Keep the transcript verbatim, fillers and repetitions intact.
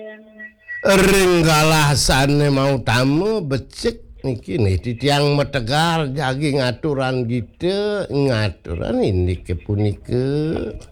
Renggalasane mau tamu becek niki nih di tiang metegar jagi ngaturan gitu ngaturan ini kepunike